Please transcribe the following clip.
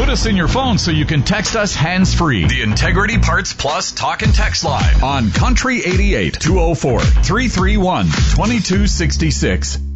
Put us in your phone so you can text us hands-free. The Integrity Parts Plus Talk and Text Line on Country 88 204 331 2266.